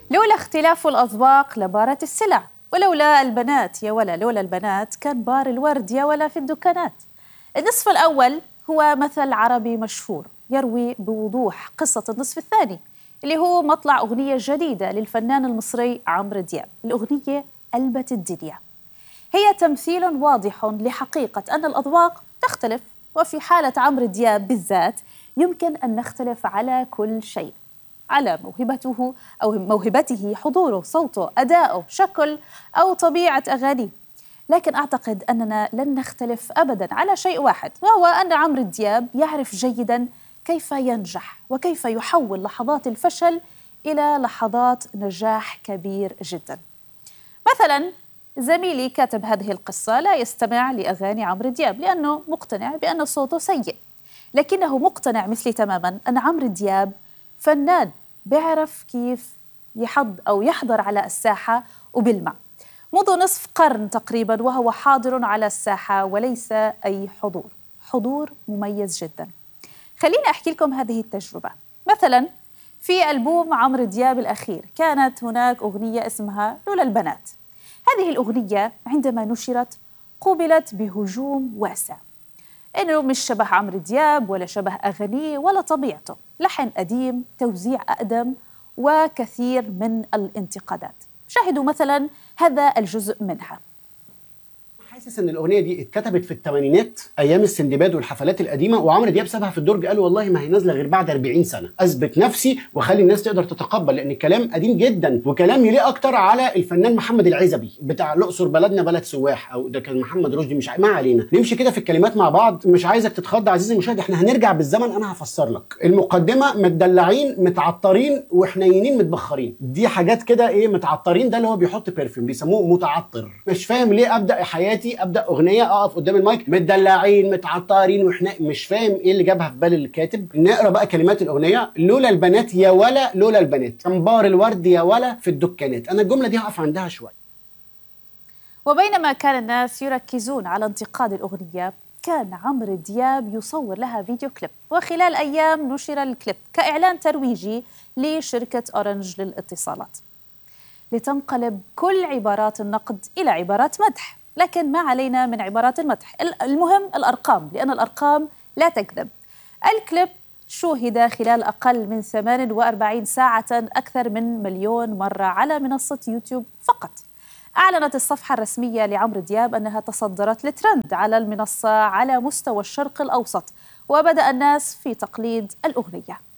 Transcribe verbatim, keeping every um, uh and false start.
لولا اختلاف الأذواق لبارت السلع، ولولا البنات يا ولا لولا البنات كان بار الورد يا ولا في الدكانات. النصف الأول هو مثل عربي مشهور يروي بوضوح قصة النصف الثاني اللي هو مطلع أغنية جديدة للفنان المصري عمرو دياب. الأغنية قلبت الدنيا، هي تمثيل واضح لحقيقة أن الأذواق تختلف، وفي حالة عمرو دياب بالذات يمكن أن نختلف على كل شيء، على موهبته أو موهبته، حضوره، صوته، أداؤه، شكل أو طبيعة أغانيه. لكن أعتقد أننا لن نختلف أبداً على شيء واحد، وهو أن عمرو دياب يعرف جيداً كيف ينجح وكيف يحول لحظات الفشل إلى لحظات نجاح كبير جداً. مثلاً زميلي كاتب هذه القصة لا يستمع لأغاني عمرو دياب لأنه مقتنع بأن صوته سيء، لكنه مقتنع مثلي تماماً أن عمرو دياب فنان بيعرف كيف يحض أو يحضر على الساحة وبالمع منذ نصف قرن تقريباً، وهو حاضر على الساحة وليس أي حضور، حضور مميز جداً. خليني أحكي لكم هذه التجربة. مثلاً في ألبوم عمرو دياب الأخير كانت هناك أغنية اسمها لولا البنات. هذه الأغنية عندما نشرت قوبلت بهجوم واسع، إنه مش شبه عمرو دياب ولا شبه أغانيه ولا طبيعته، لحن قديم، توزيع أقدم، وكثير من الانتقادات. شاهدوا مثلا هذا الجزء منها. حاسس ان الاغنيه دي اتكتبت في الثمانينات ايام السندباد والحفلات القديمه، وعمرو دياب سابها في الدرج، قال والله ما هي نازله غير بعد أربعين سنه، اثبت نفسي واخلي الناس تقدر تتقبل، لان الكلام قديم جدا وكلام يليق اكتر على الفنان محمد العزبي بتاع الاقصر بلدنا بلد سواح، او ده كان محمد رشدي، مش ما علينا، نمشي كده في الكلمات مع بعض. مش عايزك تتخض عزيزي المشاهد، احنا هنرجع بالزمن، انا هفسر لك. المقدمه متدلعين متعطرين وحنينين متبخرين، دي حاجات كده ايه. متعطرين ده اللي هو بيحط برفيوم بيسموه متعطر. مش فاهم ليه ابدا حياتي ابدا اغنيه اقف قدام المايك متدلعين متعطرين واحنا مش فاهم ايه اللي جابها في بال الكاتب. نقرا بقى كلمات الاغنيه. لولا البنات يا ولا لولا البنات كان بار الورد يا ولا في الدكانات. انا الجمله دي هقف عندها شويه. وبينما كان الناس يركزون على انتقاد الاغنيه، كان عمرو دياب يصور لها فيديو كليب، وخلال ايام نشر الكليب كاعلان ترويجي لشركه اورنج للاتصالات، لتنقلب كل عبارات النقد الى عبارات مدح. لكن ما علينا من عبارات المدح، المهم الأرقام، لأن الأرقام لا تكذب. الكليب شوهد خلال أقل من ثمانية وأربعين ساعة أكثر من مليون مرة على منصة يوتيوب فقط. أعلنت الصفحة الرسمية لعمرو دياب أنها تصدرت الترند على المنصة على مستوى الشرق الأوسط، وبدأ الناس في تقليد الأغنية.